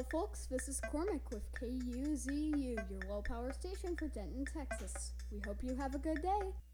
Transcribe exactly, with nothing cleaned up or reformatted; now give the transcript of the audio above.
folks, this is Cormac with K U Z U, your low power station for Denton, Texas. We hope you have a good day.